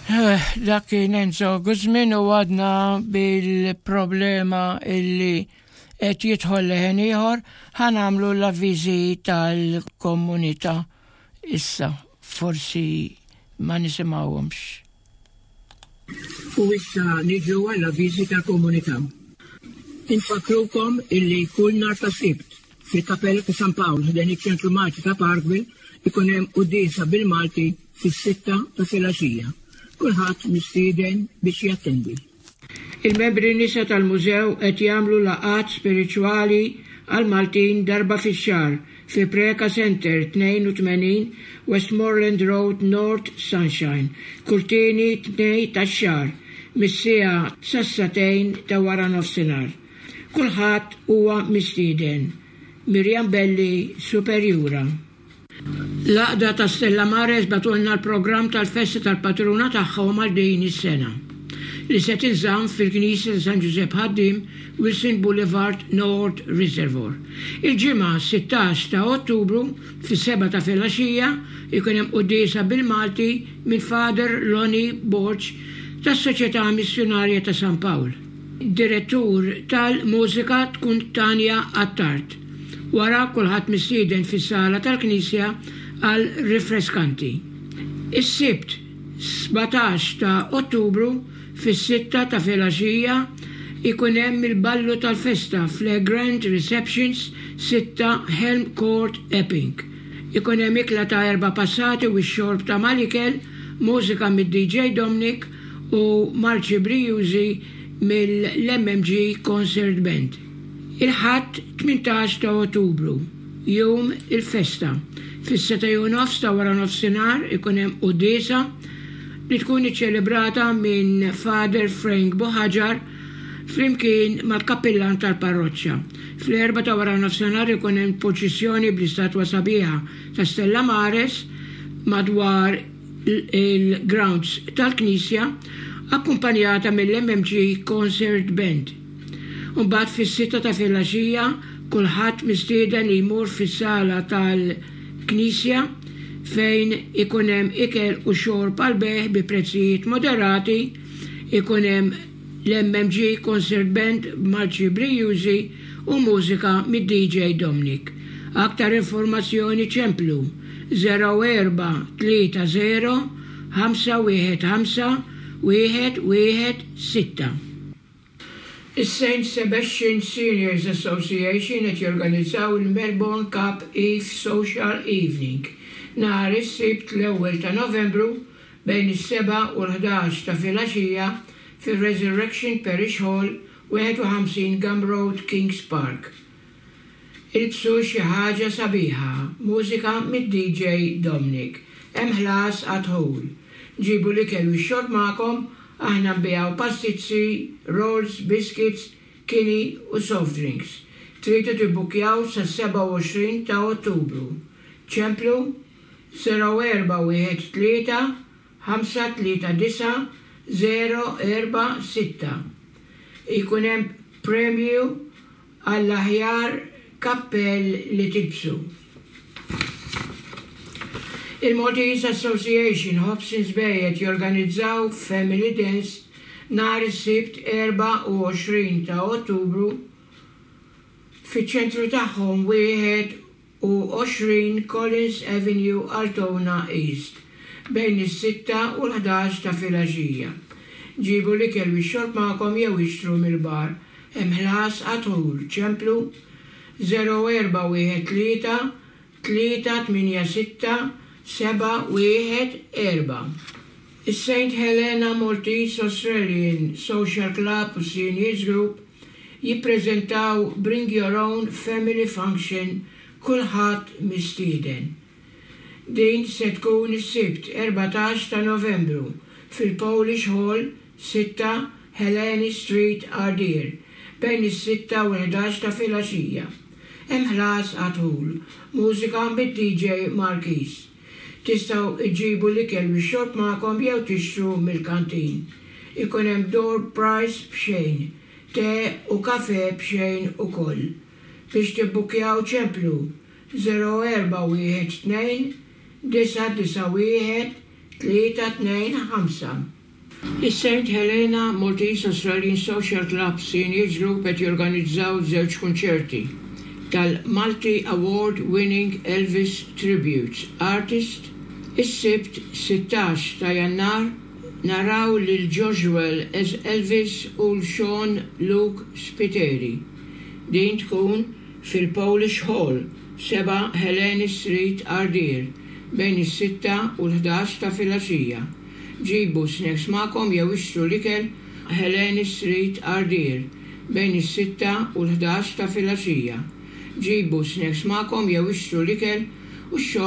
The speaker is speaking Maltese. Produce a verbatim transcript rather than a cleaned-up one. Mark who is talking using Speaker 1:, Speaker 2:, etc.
Speaker 1: Dak kien Enzo Guzmin u għadna bil-problema illi qed jidħol leħen ieħor ħanamlu l-avviżi tal-komunità issa forsi ma nisimgħuhomx.
Speaker 2: U issa niġu għall-avviżi tal-komunità. Infakrukom illi kull nhar ta' Sibt fil-Kappella ta' San Pawl ħdejn iċ-Ċentru Malti ta' Parkville ikun hemm qudiesa bil-Malti fis-sitta ta' filgħaxija. Kulħadd mistieden biex jattendi.
Speaker 1: Il-membri nisa tal-mużew qed jagħmlu laqgħat spiriċwali għal Maltin darba fix-xahar fi Preka Center tnejn u tmenin Westmoreland Road North Sunshine, kurtini tnej tax-xahar mis-siegħa sassatejn ta' wara nofsinhar. Kulħadd huwa mistieden. Mirjam Belli, Superjura. Laqda ta' Stella Mares batulna l-programm tal-festa tal-patruna tagħhom għal din is-sena li se tinżamm fil-Knisja San Giuseppe Ħaddim, Wilson Boulevard North Reservoir. Il-ġimgħa sittax ta' Ottubru fis-seba ta' filgħaxija ikun hemm qudiesa bil-Malti minn Father Lonnie Borch tas-Soċjetà Missjonarja ta' San Pawl. Direttur tal-mużika tkun Tanja Attart. Wara kulħadd mistieden fis-sala tal-Knisja għal rifreskanti. Is-Sibt sebatax ta' Ottubru fis-sitta ta' filgħaxija ikun hemm il-ballu tal-festa fl-Grand Receptions sitta Helm Court Epping. Ikun hemm ikla ta' erba' passati u x-xorb ta' malikel, mużika mid-D J Dominic u marċi Brijużi mill-M M G Concert Band. Il-ħadd tmintax ta' Ottubru, jum il-festa. Fis-seta' u nofs ta' wara nofsinhar ikun hemm qudiesa li tkun iċċelebrata minn Father Frank Boħaġar flimkien mal-kappillan tal-parroċċja. Fl-erba ta' wara nofsinhar ikun hemm proċissjoni bl-istatwa sabiħa ta' Stella Mares madwar il-grounds tal-Knisja akkumpanjata mill-M M G Concert Band. Mbagħad fis-sitta ta' filgħaxija kulħadd mistieden li jmur fis-sala tal-Knisja fejn ikun hemm ikel u xorb għal beħ bi prezzijiet moderati, ikun hemm l-M M G Concert Band Marċi Brijużi u mużika mid-D J Dominic. Aktar informazzjoni ċemplu zero erba' tlieta zero ħamsa wieħed ħamsa wieħed wieħed sitta. Is-Saint Sebastian Seniors Association qed jorganizzaw il-Melbourne Cup Eve Social Evening nhar is-Sibt l-ewwel ta' Novembru bejn is-seba' u l-ħdax ta' filgħaxija fir-Resurrection Parish Hall wieħed u ħamsin Gum Road, Kings Park. Ilbsu xi ħaġa sabiħa, mużika mid-D J Dominic, hemm ħlas għad-ħol. Ġibu l-ikel u x-xorb magħkom, aħna nbijaw pastizzi, rolls, biscuits, kini u soft drinks. Tridu tibbukjaw sa' seba' u għoxrin ta' Ottubru. ċemplu zero erba' wieħed tlieta ħamsa tlieta disa' zero erba' sitta. Ikun hemm premju għall-aħjar kappell li tibsu. Il-Maltese Association Hobsons Bay qed jorganizzaw Family Dance nhar is-Sibt erba' u għoxrin ta' Ottubru fiċ-ċentru tagħhom wieħed u għoxrin Collins Avenue, Altona East, bejn is-sitta u l-ħdax ta' filgħaxija. Ġibu l-ikel u x-xorb magħkom jew ixtru mill-bar, hemm ħlas għad-ħul, ċemplu zero erba' wieħed tlieta tlieta tminja sitta seba' wieħed erba'. Is-Saint Helena Maltese Australian Social Club u Seniors Group jippreżentaw Bring Your Own Family Function kulħadd mistieden. Din se tkun is-Sibt erbatax ta' Novembru fil-Polish Hall sitta Helena Street, Ardeer, bejn is-sitta u l-ħdax ta' filgħaxija. Hemm ħlas għad-ħul, mużika mid-D J Marquis. Tistgħu iġibu l-ikel u x-xorb magħkom jew tixtru mill-kantin. Ikun hemm door price b'xejn, te u kafe b'xejn ukoll. Biex tibbukjaw ċemplu zero erba' wieħed tnejn disa' disa' wieħed tlieta tnejn ħamsa. Is-Saint Helena Maltese Australian Social Club Senior Group qed jorganizzaw żewġ kunċerti tal-Multi Award-winning Elvis Tributes Artist is-Sibt sitgħax ta' Jannar naraw lil Joshua as Elvis u l-Sean Luke Spiteri. Din tkun fil-Polish Hall, seba' Helena Street, Ardeer, bejn is-sitta u l-ħdax ta' filgħaxija. Ġibu snacks ma'kom jew ixtru l-ikel Helena Street, Ardeer, bejn is-sitta u l-ħdax ta' filgħaxija. Ġibu snacks ma'kom jew ixtru l-ikel u x